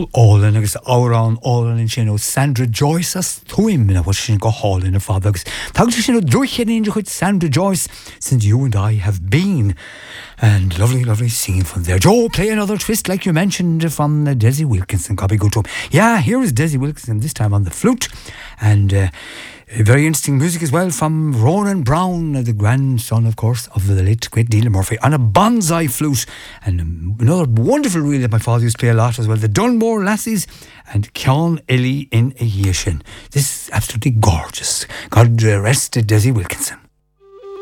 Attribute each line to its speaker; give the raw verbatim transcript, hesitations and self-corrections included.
Speaker 1: All Olin agus Auron Olin in sin ó Sandra Joyce as thuim na bhfuil sin go hálinn ar fad agus tágtar sin ó dúirchéad chuid Sandra Joyce since you and I have been. And lovely, lovely singing from there. Joe, play another twist like you mentioned from uh, Desi Wilkinson. Copy, go to him. Yeah, here is Desi Wilkinson, this time on the flute. And uh, very interesting music as well from Ronan Brown, the grandson, of course, of the late great Neil Murphy, on a bonsai flute. And um, another wonderful reel that my father used to play a lot as well, the Dunmore Lassies and Cian Illy in a Yeshin. This is absolutely gorgeous. God rest Desi Wilkinson.